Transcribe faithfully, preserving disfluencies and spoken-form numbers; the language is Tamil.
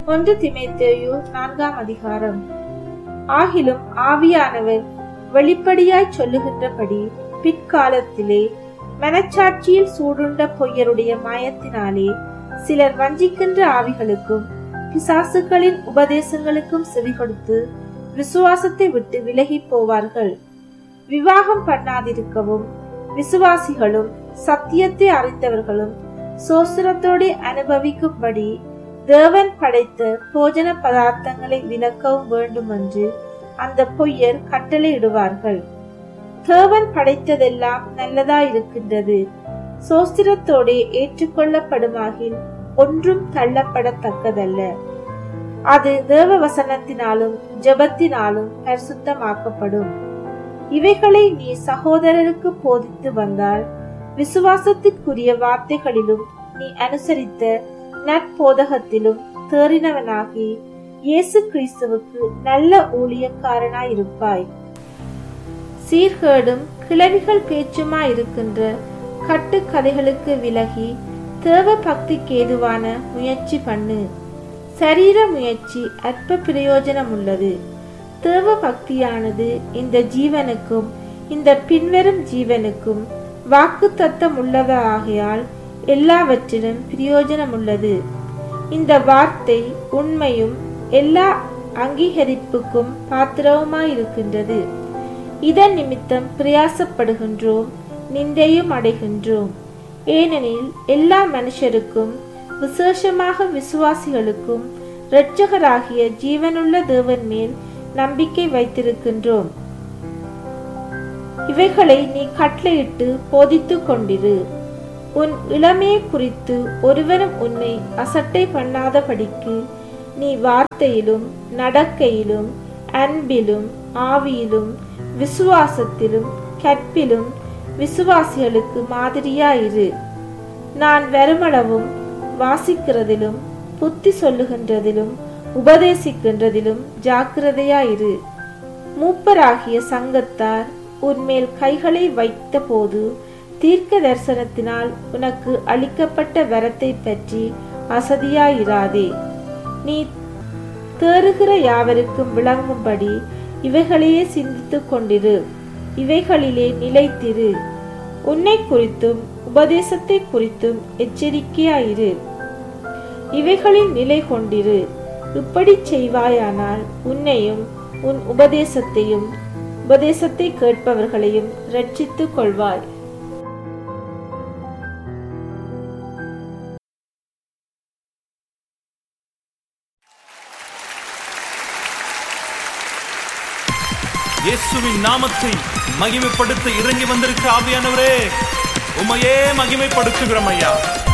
ஒன்று தீமோத்தேயு நான்காம் அதிகாரம். ஆகிலும் ஆவியானவர் வெளிப்படையாய் சொல்லுகின்றபடி பிற்காலத்திலே மனச்சாட்சியில் சூடுண்ட பொய்யருடைய மாயத்தினாலே சிலர் வஞ்சிக்கின்ற ஆவிகளுக்கும் பிசாசுகளின் உபதேசங்களுக்கும் செவி கொடுத்து விசுவாசத்தை விட்டு விலகி போவார்கள். விவாகம் பண்ணாதிருக்கவும் விசுவாசிகளும் சத்தியத்தை அறிந்தவர்களும் சோஸ்திரத்தோடு அனுபவிக்கும்படி தேவன் படைத்த போஜன பதார்த்தங்களை விலக்கவும் வேண்டும் என்று அந்த பொய்யர் கட்டளையிடுவார்கள். தேவன் படைத்ததெல்லாம் நல்லதாயிருக்கின்றது, சோஸ்திரத்தோடு ஏற்றுக்கொள்ளப்படுமாகில் ஒன்றும் தள்ளப்படத்தக்கதல்ல. அது தேவ வசனத்தினாலும் ஜெபத்தினாலும் பரிசுத்தமாக்கப்படும். இவைகளை நீ சகோதரருக்கு போதித்து வந்தால் விசுவாசத்திற்குரிய வார்த்தைகளிலும் நீ அனுசரித்த நற்போதகத்திலும் தேறினவனாகி இயேசு கிறிஸ்துவுக்கு நல்ல ஊழியக்காரனாயிருப்பாய். சீர்கேடும் கிளவிகள் பேச்சுமாயிருக்கின்ற கட்டு கதைகளுக்கு விலகி தேவ பக்திக்கு ஏதுவான முயற்சி பண்ணு. சரீர முயற்சி அற்ப பிரயோஜனம் உள்ளது. தேவ பக்தியானது இந்த ஜீவனுக்கும் இந்த பின்வரும் ஜீவனுக்கும் வாக்கு தத்தம் உள்ளதாகையால் எல்லாவற்றிலும் பிரயோஜனம் உள்ளது. இந்த வார்த்தை உண்மையும் எல்லா அங்கீகரிப்புக்கும் பாத்திரவுமாயிருக்கின்றது. இதன் நிமித்தம் பிரயாசப்படுகின்றோம், நிந்தையும் அடைகின்றோம். ஏனெனில் எல்லா மனுஷருக்கும் விசேஷமாக விசுவாசிகளுக்கும் இரட்சகராகிய ஜீவனுள்ள தேவன் மேல் நம்பிக்கை வைத்திருக்கின்றோம். இவைகளை நீ கட்டளையிட்டு போதித்து கொண்டிரு. உன் இளமையை குறித்து ஒருவரும் உன்னை அசட்டை பண்ணாதபடிக்கு நீ வார்த்தையிலும் நடக்கையிலும் அன்பிலும் ஆவியிலும் விசுவாசத்திலும் கற்பிலும் விசுவாசிகளுக்கு மாதிரியாயிரு. நான் வருமளவும் வாசிக்கிறதிலும் புத்தி சொல்லுகின்றதிலும் உபதேசிக்கின்றதிலும் ஜாக்கிரதையாயிரு. மூப்பராகிய சங்கத்தார் உன்மேல் கைகளை வைத்த போது தீர்க்க தரிசனத்தினால் உனக்கு அளிக்கப்பட்ட வரத்தை பற்றி அசதியாயிராதே. நீ தேறுகிற யாவருக்கும் விளங்கும்படி இவைகளையே சிந்தித்து கொண்டிரு, இவைகளிலே நிலைத்திரு. உன்னை குறித்தும் உபதேசத்தை குறித்தும் எச்சரிக்கையாயிரு, இவைகளில் நிலை கொண்டிரு. இப்படி செய்வாயானால் உன்னையும் உன் உபதேசத்தையும் உபதேசத்தை கேட்பவர்களையும் ரட்சித்துக் கொள்வாய். இயேசுவின் நாமத்தை மகிமைப்படுத்த இறங்கி வந்திருக்க ஆவியானவரே, உம்மையே மகிமைப்படுத்துகிறோம் ஐயா.